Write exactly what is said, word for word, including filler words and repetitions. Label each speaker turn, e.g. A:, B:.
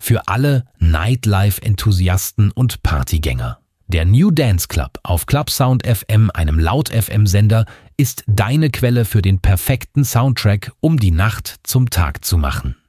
A: für alle Nightlife-Enthusiasten und Partygänger. Der New Dance Club auf Clubsound F M, einem Laut-F M-Sender, ist deine Quelle für den perfekten Soundtrack, um die Nacht zum Tag zu machen.